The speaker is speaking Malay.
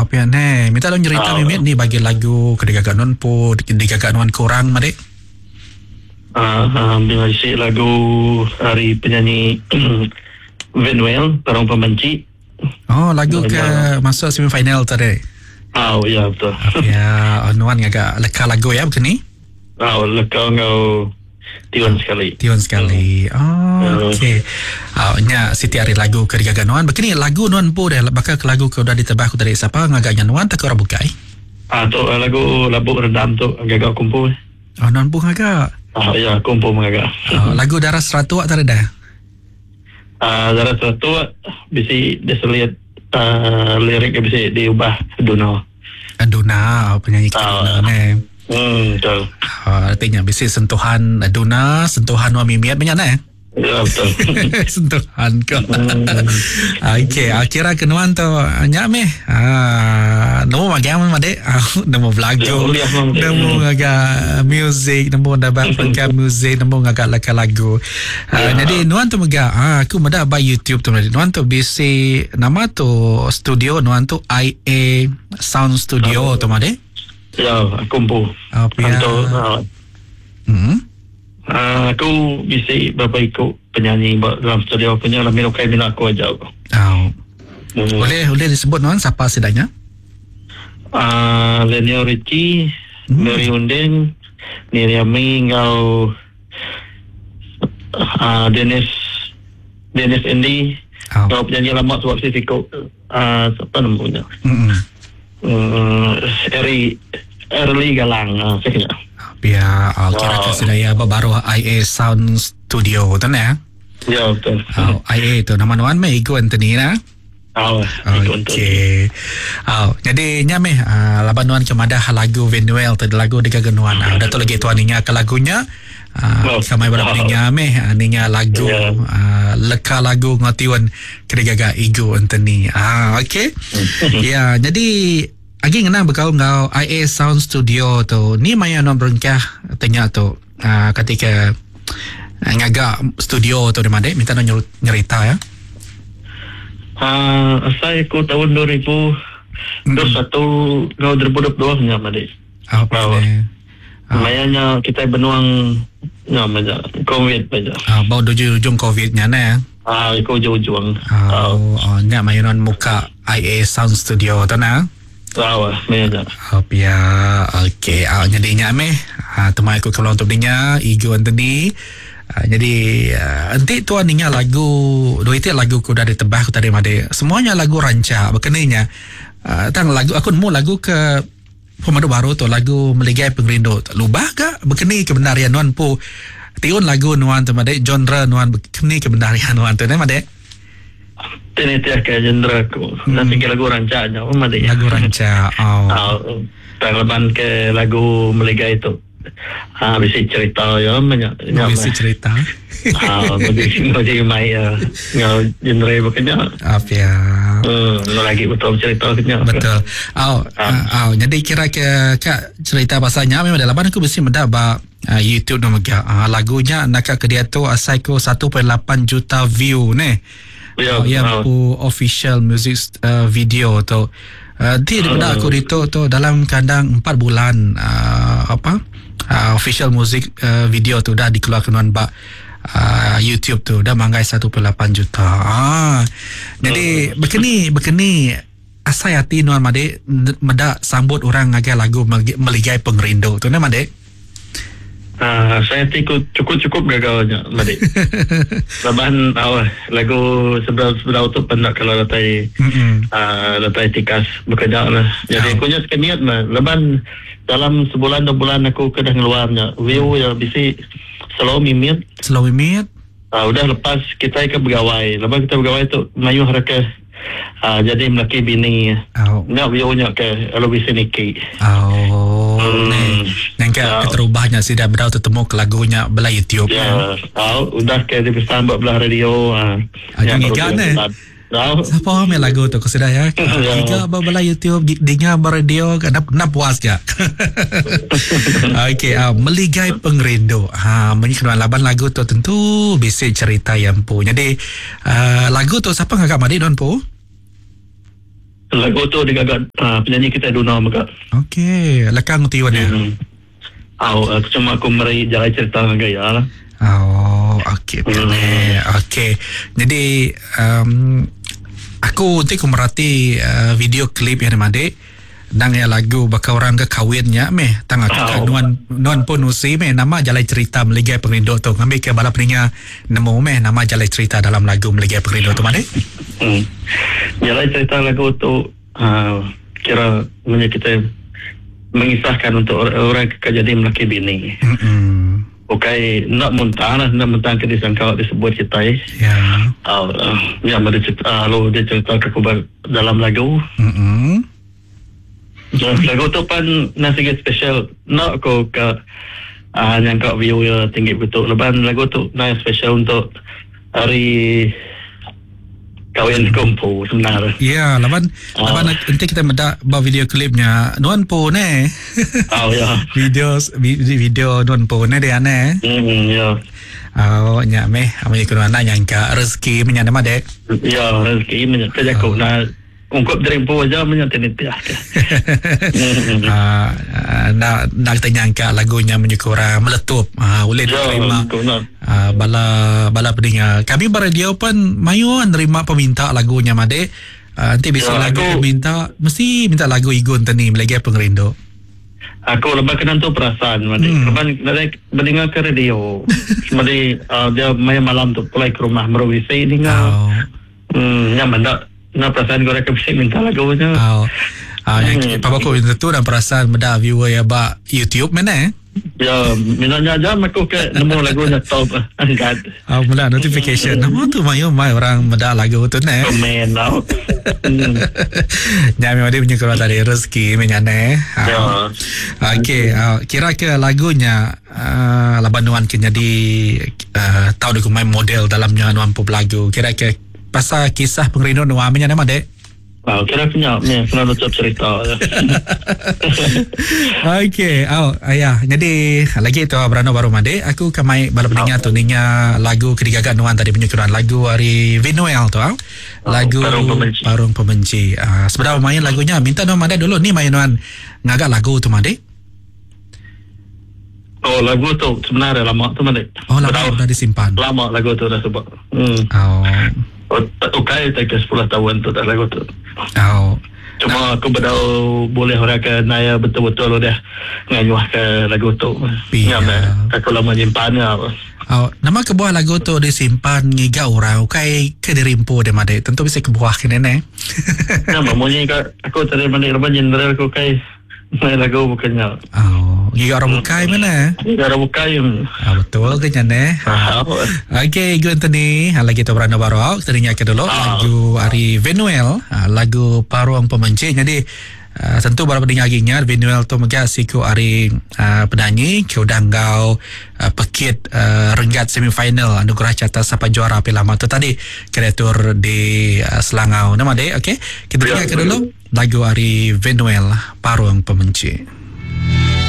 Apa yang ni? Minta dong cerita Mimit ni bagi lagu kedigagak non po, kedigagak non kurang made. Bila isi lagu hari penyanyi Venuel, Terong Pembenci. Oh, lagu ke masuk semifinal tadi. Ya betul. Ya, nuan agak leka lagu ya begini. Leka ngau Tiwan sekali. Tiwan sekali. Okey. Nya Siti Ari lagu kedigagak nuan. Begini lagu nuan po dah bakal ke lagu ke udah ditebak dari siapa ngagaknya nuan tak orang bukai. Tu lagu Labuk Redam tu agak kumpul. Nuan po ngagak. Ya kumpul mengagak. Lagu Darah Seratu tak ada dah. Darah Seratu bisi diselihat lirik bisi diubah Duna. Duna penyanyi kita ni. Betul. Artinya bisa sentuhan Duna, sentuhan wa Mimiat banyak nah. Ya betul. Sentuhan kau. Okey, kira kenuan tu nyame. Nemu macam mana dek? Nemu lagu, nemu agak music, nemu dapat pengkam music, nemu agak lagu. Jadi nuan tu mega. Aku mada by YouTube tu. Nuan tu bisa nama tu studio nuan tu IA Sound Studio tu made. Ya, kumpul. Aku bisa beberapa ikut penyanyi dalam studio punya lah Minokai Mina aku aja. Boleh disebut nuan siapa sedanya? Lenio Ricci, Mary Unding, Niriami ngau Dennis Andy, ngau penyanyi lama sebab saya ikut siapa namanya? Early Galang saya kira. Ya, kira sedaya baru IA Sound Studio tu ya. Ya betul. IA tu nama nuan mai Igu Anthony na. Okey. Jadi nyame laban nuan kemadah lagu Venuel tu lagu dekat nuan. Dah tu lagi tuan ninya ke lagunya. Samai berapa ninya ninya lagu leka lagu ngatiwan kedegaga Igu Anthony. Okey. Ya, jadi Agi ngena bekau ngau IA Sound Studio tu ni maya non berengkah tanya tu ketika ngaga studio tu di mana minta non nyerita ya. Saya ku tahun 2021 ngau 2022 nya made. Mayanya kita benuang namanya COVID aja. Bau ujung COVID nya na. Ikut ujung. Nya maya non muka IA Sound Studio tu na. Mayanya. Okey. Jadi nyame temai aku kalau untuk dinya Igu Anthony. Jadi nanti tuan ninya lagu dua itu lagu ku dari tebah ku tadi made. Semuanya lagu ranca berkenanya. Tang lagu aku nemu lagu ke pemadu baru tu lagu Meligai Pengrindu. Lubah ke berkeni kebenarian nuan pu. Tiun lagu nuan tu made genre nuan berkeni kebenarian nuan tu made. Tinitiah ke genre aku. Nanti ke lagu ranca aja. Lagu ranca. Terleban ke lagu Meligai itu. Bisa cerita ya banyak. Bisa cerita. Jadi mai genre bekerja. Lagi betul cerita kerja. Betul. Jadi kira ke kak cerita pasanya memang dalam aku mesti mendapat YouTube nama lagunya nak ke dia tu asal ko 1.8 juta view ni. Yang official music video tu. Daripada aku itu tu dalam kandang 4 bulan official music video tu dah dikeluarkan YouTube tu dah manggai 1.8 juta. Jadi begini asai hati nuan made meda sambut orang ngagai lagu Meligai Pengrindu tu nama dek. Saya cukup gagalnya made. Laban lagu sebelah tu pendak kalau latai tikas bekerja lah. Jadi aku nya sekeniat lah. Laban dalam sebulan 2 bulan aku kedah ngeluarnya view ya bisi selalu mimit. Udah lepas kita ke begawai. Lepas kita begawai tu mayu haraka jadi melaki bini. Nak view-nya ke kalau bisa niki. Nangka terubahnya sudah berau ketemu ke lagunya belah YouTube. Ya. Udah ke di bersambut belah radio. Yang igane. Siapa main lagu tu kesudah ya? Jika belah YouTube dengar radio nak puas je. Okey, Meligai Pengrindu. Menyiapkan laban lagu tu tentu bisa cerita yang pu. Jadi lagu tu siapa ngagak madi don pu? lagu tu digagat penyanyi kita Duna juga. Okey, lekang tiwan dia. Cuma aku meraih jalan cerita gaya lah. Oh, okey. Okey. Jadi aku nanti merhati video klip yang ada nang ya lagu baka orang ke kawinnya tang aku nuan pun usi nama jalai cerita meligai pengrindo tu ngambil ke bala peninga nemu nama jalai cerita dalam lagu meligai pengrindo tu made. Jalai cerita lagu tu kira kita mengisahkan untuk orang kejadian melaki bini. Okay, nak muntah ke disangka disebut kita yang ada cerita dia cerita ke dalam lagu. Lagu tu pun nasi special nak ko ke nyangka view ya tinggi betul. Lepas lagu tu nasi special untuk hari kawin kumpu sebenarnya. Ya, lepas nanti kita mendak bawa video klipnya nuan pun ya. Video nuan pun dia ya. Nya amai kuana nyangka rezeki menyana dek. Ya, rezeki menyana kerja ko na ungkap dari po aja menyantai tiah. Nak ternyangka lagunya menyukura meletup. Boleh diterima. Bala peninga. Kami beradio pun mayu nerima peminta lagunya made. Nanti bisa lagu peminta mesti minta lagu Igun tani melagi pengerindo. Aku lepas kenal tu perasaan made. Lepas mendengar ke radio. Made dia malam tu pulang ke rumah merawisi dengar. Nyaman tak. Nak perasaan korang bisa minta lagu je. Yang papa ko itu dan perasaan benda viewer ya ba YouTube mana Ya, minanya aja aku ke nemu lagunya top angkat. Mula notification. Nama tu mayu orang benda lagu tu ne. Komen tau. Nyami ada punya keluar dari rezeki menyane. Okey, kira ke lagunya labanuan kena di tahu dia main model dalamnya nuan pop lagu. Kira ke pasal kisah pengerindo nuamnya nama dek. Kira punya pernah ucap cerita. Okey, ayah. Jadi lagi tu berano baru made. Aku kamai bala pendengar tu ninya lagu kedigagan nuan tadi penyukuran lagu hari Vinuel tu lagu Parung Pembenci. Sebenarnya main lagunya minta nuan made dulu ni main nuan ngagak lagu tu made. Lagu tu sebenarnya lama tu made. Lama dah disimpan. Lama lagu tu dah sebab. Okay, tak 10 tahun tu dah lagu tu. Cuma aku boleh orang ke naya betul-betul dah nganyuah ke lagu tu. Aku lama nyimpannya. Nama kebuah lagu tu disimpan ngiga orang ke dirimpu dia made. Tentu bisa kebuah ke nenek. Nama maunya aku tadi mandi lepas jenderal aku main lagu bukannya. Giga orang bukai mana? Giga orang bukai. Betul ke jane? Okey, Igun tadi lagi tu beranda baru tadinya ke dulu lagu hari Vinuel, lagu Parung Pembenci. Jadi tentu baru pendengar ginya Vinuel tu mega siku hari penyanyi Keudanggau Pekit Renggat semifinal anugerah catat siapa juara pelama tu tadi kreator di Selangau nama dek. Okey, kita dengar ke dulu lagu hari Vinuel Parung Pembenci.